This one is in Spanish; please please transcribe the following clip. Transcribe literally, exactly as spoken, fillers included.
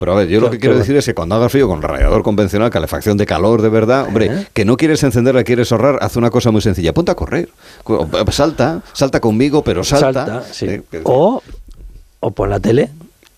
Pero a ver, yo Qué- lo que quiero qué- decir es que cuando haga frío con radiador convencional, calefacción de calor de verdad, hombre, ¿Eh? que no quieres encenderla, quieres ahorrar, haz una cosa muy sencilla, ponte a correr, Cu- salta, salta conmigo, pero salta. Salta, sí. Eh, que- O, o pon la tele